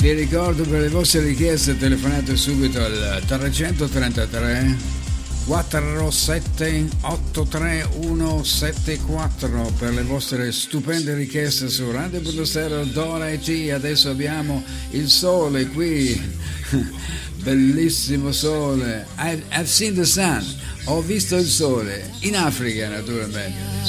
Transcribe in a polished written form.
Vi ricordo, per le vostre richieste telefonate subito al 333 47 83174 per le vostre stupende richieste su Radio.Stereo Dora e T. Adesso abbiamo il sole qui, bellissimo sole. I've seen the sun, ho visto il sole in Africa naturalmente.